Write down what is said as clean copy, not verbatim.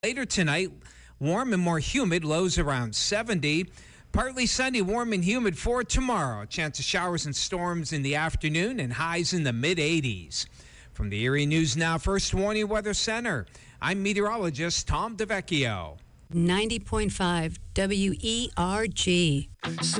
Later tonight, warm and more humid, lows around 70. Partly sunny, warm and humid for tomorrow. Chance of showers and storms in the afternoon and highs in the mid-80s. From the Erie News Now First Warning Weather Center, I'm meteorologist Tom DeVecchio. 90.5 WERG.